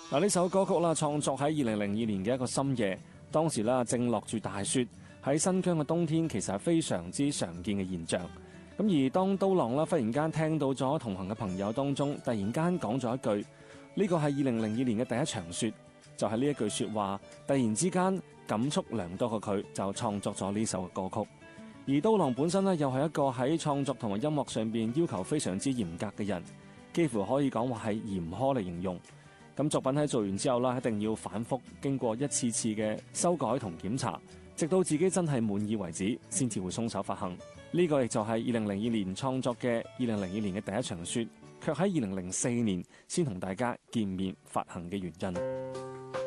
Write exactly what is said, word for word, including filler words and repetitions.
嗱，呢首歌曲啦，創作喺二零零二年嘅一個深夜，當時啦正落住大雪，喺新疆嘅冬天其實係非常之常見嘅現象。咁而當刀郎啦忽然間聽到咗同行嘅朋友當中，突然間講咗一句，呢個係二零零二年嘅第一場雪，就係呢一句説話，突然之間感觸良多嘅佢就創作咗呢首歌曲。而刀郎本身呢，又係一個喺創作同埋音樂上邊要求非常之嚴格嘅人，幾乎可以講話係嚴苛嚟形容。咁作品喺做完之後啦，一定要反覆經過一次次嘅修改同檢查，直到自己真係滿意為止，先至會鬆手發行。呢個亦就係二零零二年創作嘅二零零二年嘅第一場雪，卻喺二零零四年先同大家見面發行嘅原因。